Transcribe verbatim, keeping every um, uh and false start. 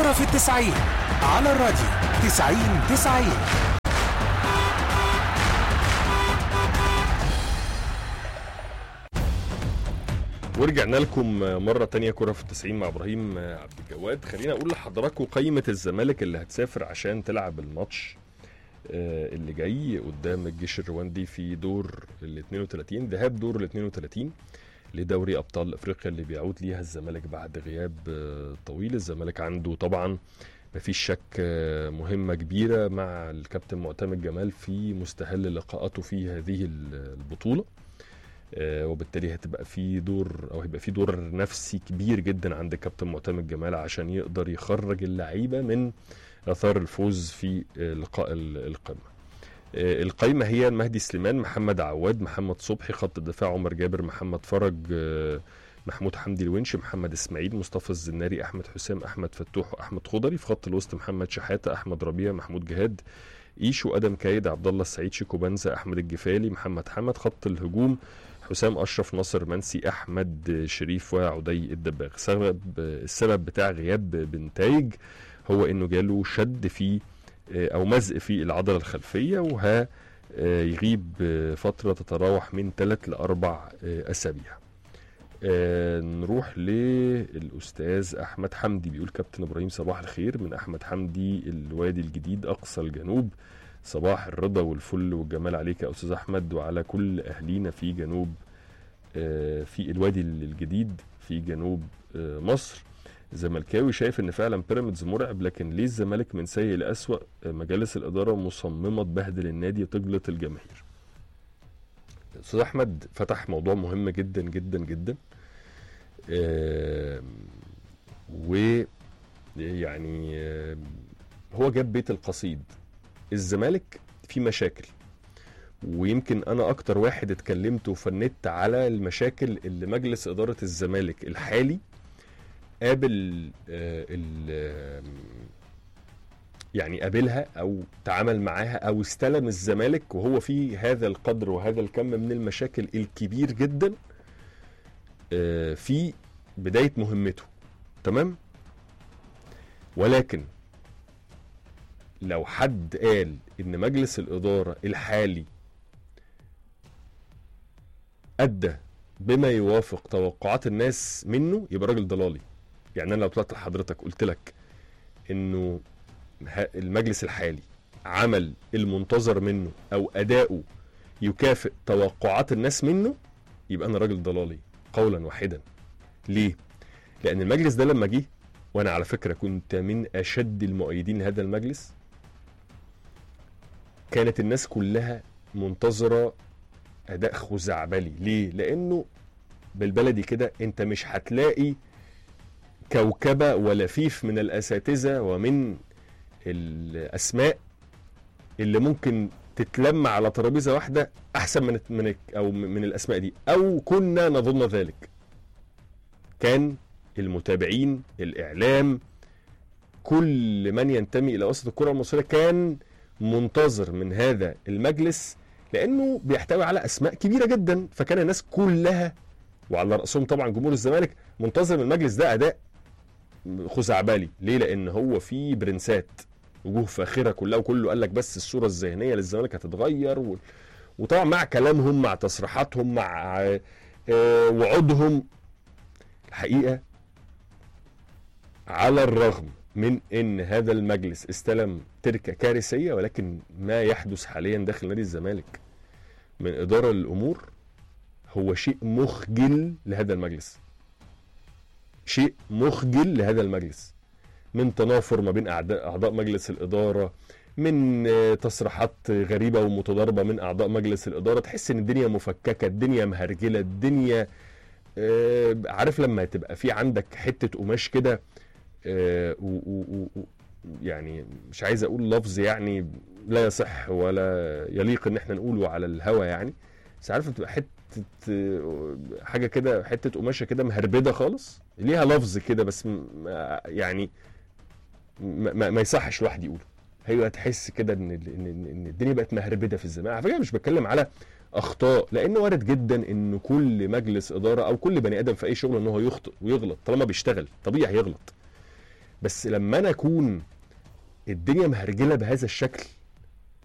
كرة في التسعين على الراديو تسعين تسعين. ورجعنا لكم مرة تانية كرة في التسعين مع إبراهيم عبد الجواد. خلينا أقول لحضراتكم قائمة الزمالك اللي هتسافر عشان تلعب الماتش اللي جاي قدام الجيش الرواندي في دور ال اثنين وثلاثين، ذهاب دور ال اثنين وثلاثين لدوري أبطال أفريقيا اللي بيعود ليها الزمالك بعد غياب طويل. الزمالك عنده طبعا مفيش شك مهمة كبيرة مع الكابتن معتمد جمال في مستهل لقاءاته في هذه البطولة، وبالتالي هتبقى في دور او هيبقى في دور نفسي كبير جدا عند الكابتن معتمد جمال عشان يقدر يخرج اللعيبه من اثار الفوز في لقاء القمه. القائمه هي مهدي سليمان، محمد عواد، محمد صبحي، خط الدفاع عمر جابر، محمد فرج، محمود حمدي الونش، محمد اسماعيل، مصطفى الزناري، احمد حسام، احمد فتوح واحمد خضري. في خط الوسط محمد شحاته، احمد ربيع، محمود جهاد، ايشو، ادم كايد، عبد الله السعيد، شيكو بنزا، احمد الجفالي، محمد حمد. خط الهجوم حسام اشرف، ناصر منسي، احمد شريف وعدي الدباغ. سبب السبب بتاع غياب بنتايج هو انه جاله شد في او مزق في العضله الخلفيه، وها يغيب فتره تتراوح من ثلاث لاربع اسابيع. نروح للاستاذ احمد حمدي، بيقول كابتن ابراهيم صباح الخير من احمد حمدي الوادي الجديد اقصى الجنوب. صباح الرضا والفل والجمال عليك يا استاذ احمد وعلى كل اهلينا في جنوب في الوادي الجديد في جنوب مصر. زملكاوي شايف ان فعلا بيراميدز مرعب، لكن ليه الزمالك من سيء لأسوأ؟ مجالس الاداره مصممه تبهدل النادي وتجلط الجماهير. استاذ احمد فتح موضوع مهم جدا جدا جدا، ويعني هو جاب بيت القصيد. الزمالك في مشاكل، ويمكن انا اكتر واحد اتكلمت وفنت على المشاكل اللي مجلس اداره الزمالك الحالي قابل ال يعني قابلها او تعامل معاها او استلم الزمالك وهو في هذا القدر وهذا الكم من المشاكل الكبير جدا في بدايه مهمته. تمام، ولكن لو حد قال ان مجلس الاداره الحالي ادى بما يوافق توقعات الناس منه يبقى راجل ضلالي. يعني انا لو طلعت لحضرتك قلت لك انه المجلس الحالي عمل المنتظر منه او اداؤه يكافئ توقعات الناس منه يبقى انا راجل ضلالي قولا واحدا. ليه؟ لان المجلس ده لما جه، وانا على فكره كنت من اشد المؤيدين لهذا المجلس، كانت الناس كلها منتظره اداء خزعبلي. ليه؟ لانه بالبلدي كده انت مش هتلاقي كوكبه ولفيف من الاساتذه ومن الاسماء اللي ممكن تتلم على ترابيزه واحده احسن من من او من الاسماء دي، او كنا نظن ذلك. كان المتابعين، الاعلام، كل من ينتمي الى وسط الكره المصريه كان منتظر من هذا المجلس، لانه بيحتوي على اسماء كبيره جدا، فكان الناس كلها وعلى راسهم طبعا جمهور الزمالك منتظر من المجلس ده اداء خزعبلي. ليه؟ لان هو فيه برنسات، وجوه فاخره كلها، وكله قال لك بس الصوره الذهنيه للزمالك هتتغير، و... وطبعا مع كلامهم، مع تصريحاتهم، مع آه وعودهم. الحقيقه على الرغم من ان هذا المجلس استلم تركه كارثيه، ولكن ما يحدث حاليا داخل نادي الزمالك من اداره الامور هو شيء مخجل لهذا المجلس، شيء مخجل لهذا المجلس، من تنافر ما بين اعضاء مجلس الاداره، من تصريحات غريبه ومتضاربه من اعضاء مجلس الاداره. تحس ان الدنيا مفككه، الدنيا مهرجله، الدنيا آه عارف لما تبقى في عندك حته قماش كده، آه يعني مش عايز اقول لفظ يعني لا يصح ولا يليق ان احنا نقوله على الهوا، يعني بس عارف تبقى حته حاجه كده، حته قماشه كده مهربده خالص، ليها لفظ كده بس يعني ما, ما يصحش الواحد يقوله. هي تحس كده ان ان الدنيا بقت مهربده في الزمان. على فكره مش بتكلم على اخطاء، لانه وارد جدا ان كل مجلس اداره او كل بني ادم في اي شغل ان هو يخطئ ويغلط، طالما بيشتغل طبيعي يغلط. بس لما انا اكون الدنيا مهرجله بهذا الشكل